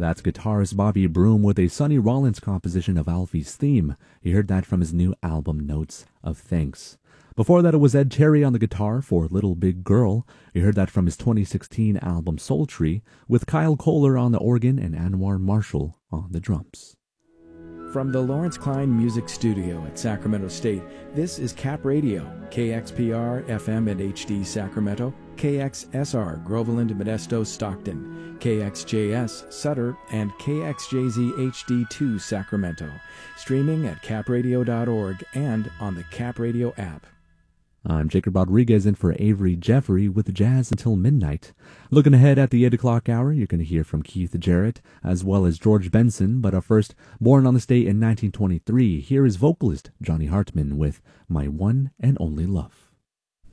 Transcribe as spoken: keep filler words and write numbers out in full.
That's guitarist Bobby Broom with a Sonny Rollins composition of Alfie's theme. You heard that from his new album, Notes of Thanks. Before that, it was Ed Terry on the guitar for Little Big Girl. You heard that from his twenty sixteen album, Sultry, with Kyle Kohler on the organ and Anwar Marshall on the drums. From the Lawrence Klein Music Studio at Sacramento State, this is Cap Radio, K X P R, F M and H D Sacramento, K X S R, Groveland, Modesto, Stockton, K X J S, Sutter, and K X J Z H D two, Sacramento. Streaming at cap radio dot org and on the Cap Radio app. I'm Jacob Rodriguez in for Avery Jeffrey with Jazz Until Midnight. Looking ahead at the eight o'clock hour, you're going to hear from Keith Jarrett as well as George Benson, but up first, born on this date in nineteen twenty-three, here is vocalist Johnny Hartman with My One and Only Love.